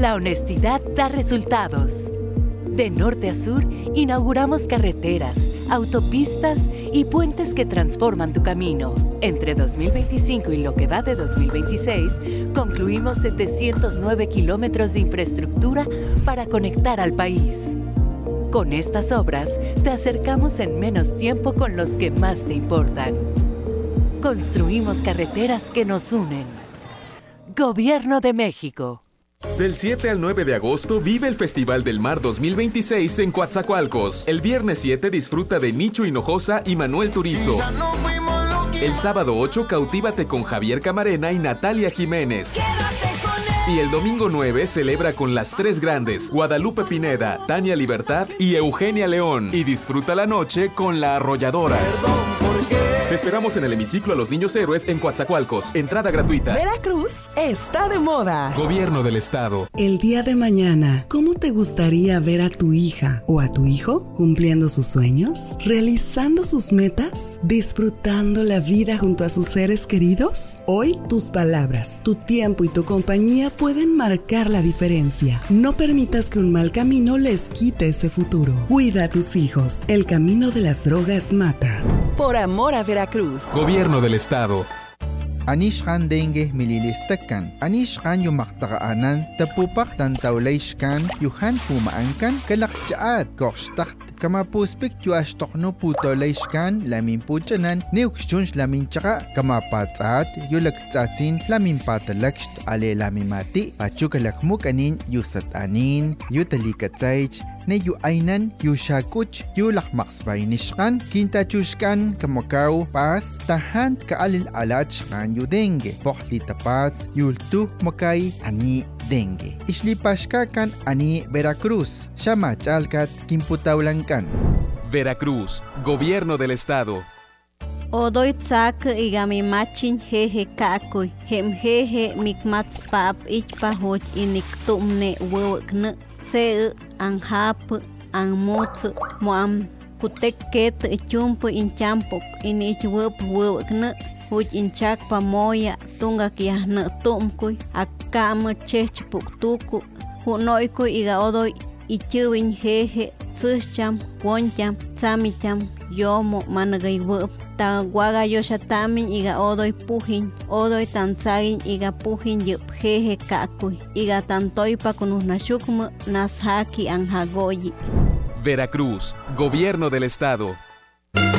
La honestidad da resultados. De norte a sur, inauguramos carreteras, autopistas y puentes que transforman tu camino. Entre 2025 y lo que va de 2026, concluimos 709 kilómetros de infraestructura para conectar al país. Con estas obras, te acercamos en menos tiempo con los que más te importan. Construimos carreteras que nos unen. Gobierno de México. Del 7 al 9 de agosto vive el Festival del Mar 2026 en Coatzacoalcos. El viernes 7 disfruta de Nicho Hinojosa y Manuel Turizo. El sábado 8 cautívate con Javier Camarena y Natalia Jiménez. Y el domingo 9 celebra con las tres grandes, Guadalupe Pineda, Tania Libertad y Eugenia León. Y disfruta la noche con La Arrolladora. Te esperamos en el hemiciclo a los Niños Héroes en Coatzacoalcos. Entrada gratuita. Veracruz está de moda. Gobierno del Estado. El día de mañana, ¿cómo te gustaría ver a tu hija o a tu hijo cumpliendo sus sueños? ¿Realizando sus metas? ¿Disfrutando la vida junto a sus seres queridos? Hoy, tus palabras, tu tiempo y tu compañía pueden marcar la diferencia. No permitas que un mal camino les quite ese futuro. Cuida a tus hijos. El camino de las drogas mata. Por amor a Veracruz. Gobierno del Estado. Anishkan dengue mililistakan. Anishkan yumaktaanan tapupak tantawlayshkan yuhan pumaankan kalakchaat kokstakt kamapuspik yuashtokno putolayshkan lamin puchanan neukshunsh lamin chaka kamapatsaat yulaktsatsin lamin patalakst ale lamimati pachukalakmukanin yusatanin yutalikatsaych ne yu ainan yu shakuch yu lakmaksbaynishkan kintachushkan kamakaw pas tahan kaalil alachkan yu dengue pohli tapats yultu makay ani dengue islipashkakan ani Veracruz shamachalkat kimputawlankan. Veracruz, Gobierno del Estado. Odoy tsak igami machin hehe kakoy hem hehe mikmats pap ichpa hoj iniktumne wewkne se anhap anmots moam kutekket chumpo inchampok inichwep wewkne hoj inchak pamoya tunga kiahne tumkuy akam chechpuk tuku hunoyko iga odoy ichuwin hehe tsucham woncham samicham yomo managay wep ta guaga yoshatamin iga odoy puhin odoy tansagin iga puhin yup jeje kakuy iga tantoy pa kunusnashukma nashaki anhagoyi. Veracruz, Gobierno del Estado.